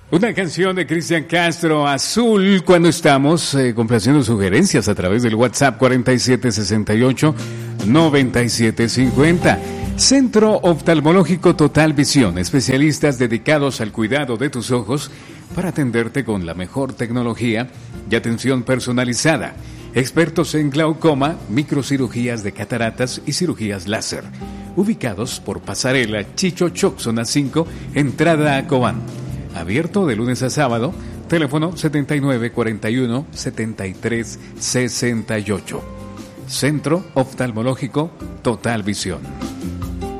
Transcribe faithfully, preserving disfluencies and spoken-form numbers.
Una canción de Cristian Castro, Azul, cuando estamos eh, complaciendo sugerencias a través del WhatsApp cuarenta y siete sesenta y ocho noventa y siete cincuenta. Centro Oftalmológico Total Visión, especialistas dedicados al cuidado de tus ojos para atenderte con la mejor tecnología y atención personalizada. Expertos en glaucoma, microcirugías de cataratas y cirugías láser. Ubicados por Pasarela Chichochoc, zona cinco, entrada a Cobán. Abierto de lunes a sábado, teléfono setenta y nueve cuarenta y uno setenta y tres sesenta y ocho. Centro Oftalmológico Total Visión.